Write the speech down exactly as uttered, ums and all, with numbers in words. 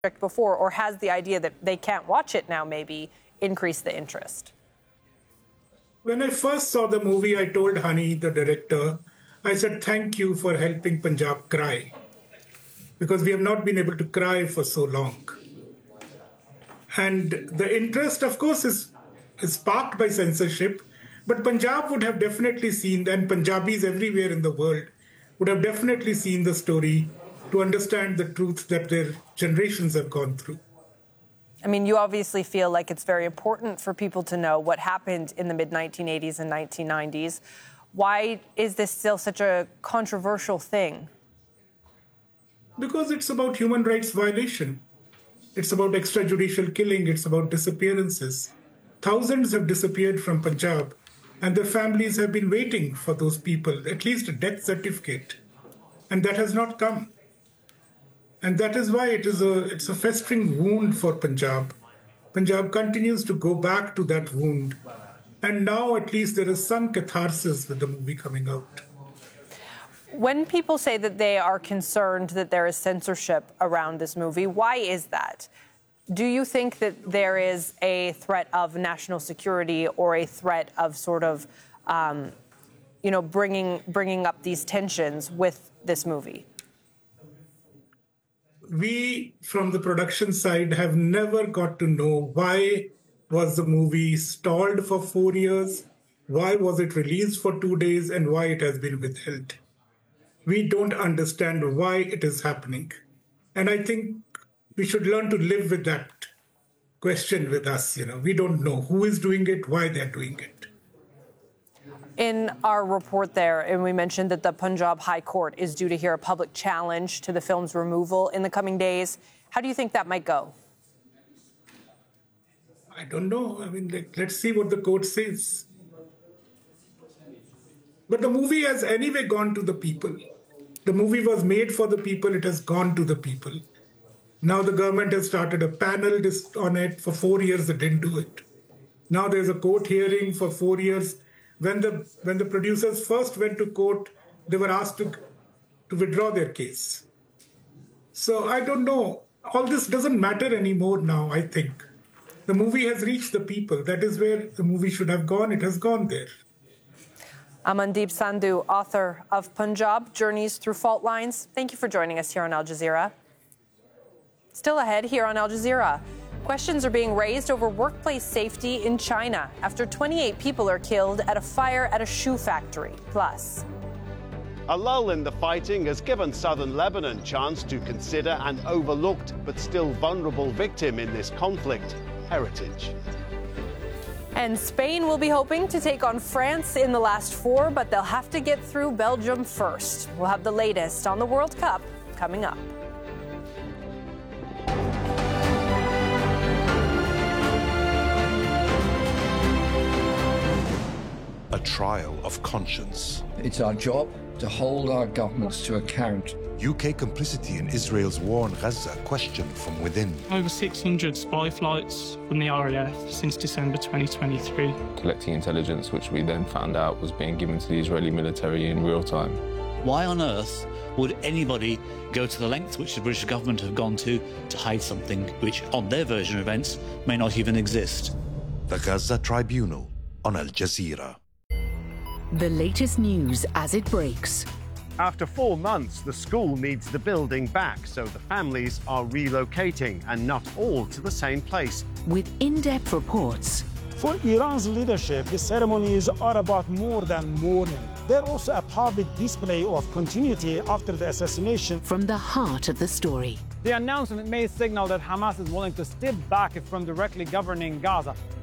before, or has the idea that they can't watch it now maybe increased the interest? When I first saw the movie, I told Hani, the director, I said, thank you for helping Punjab cry, because we have not been able to cry for so long. And the interest, of course, is, is sparked by censorship, but Punjab would have definitely seen, and Punjabis everywhere in the world would have definitely seen the story to understand the truth that their generations have gone through. I mean, you obviously feel like it's very important for people to know what happened in the mid nineteen eighties and nineteen nineties. Why is this still such a controversial thing? Because it's about human rights violation. It's about extrajudicial killing. It's about disappearances. Thousands have disappeared from Punjab, and their families have been waiting for those people, at least a death certificate. And that has not come. And that is why it is a, it's a festering wound for Punjab. Punjab continues to go back to that wound. And now at least there is some catharsis with the movie coming out. When people say that they are concerned that there is censorship around this movie, why is that? Do you think that there is a threat of national security or a threat of sort of, um, you know, bringing bringing up these tensions with this movie? We, from the production side, have never got to know why was the movie stalled for four years, why was it released for two days, and why it has been withheld. We don't understand why it is happening. And I think we should learn to live with that question with us. You know, we don't know who is doing it, why they're doing it. In our report there, and we mentioned that the Punjab High Court is due to hear a public challenge to the film's removal in the coming days. How do you think that might go? I don't know. I mean, like, let's see what the court says. But the movie has anyway gone to the people. The movie was made for the people. It has gone to the people. Now the government has started a panel on it. For four years, they didn't do it. Now there's a court hearing for four years. When the when the producers first went to court, they were asked to, to withdraw their case. So I don't know. All this doesn't matter anymore now, I think. The movie has reached the people. That is where the movie should have gone. It has gone there. Amandeep Sandhu, author of Punjab, Journeys Through Fault Lines. Thank you for joining us here on Al Jazeera. Still ahead here on Al Jazeera. Questions are being raised over workplace safety in China after twenty-eight people are killed at a fire at a shoe factory. Plus, a lull in the fighting has given southern Lebanon chance to consider an overlooked but still vulnerable victim in this conflict, heritage. And Spain will be hoping to take on France in the last four, but they'll have to get through Belgium first. We'll have the latest on the World Cup coming up. A trial of conscience. It's our job to hold our governments to account. U K complicity in Israel's war on Gaza questioned from within. Over six hundred spy flights from the R A F since December twenty twenty-three. Collecting intelligence, which we then found out was being given to the Israeli military in real time. Why on earth would anybody go to the length which the British government have gone to to hide something which, on their version of events, may not even exist? The Gaza Tribunal on Al Jazeera. The latest news as it breaks. After four months, the school needs the building back, so the families are relocating, and not all to the same place. With in-depth reports. For Iran's leadership, the ceremonies are about more than mourning. They're also a public display of continuity after the assassination. From the heart of the story. The announcement may signal that Hamas is willing to step back from directly governing Gaza.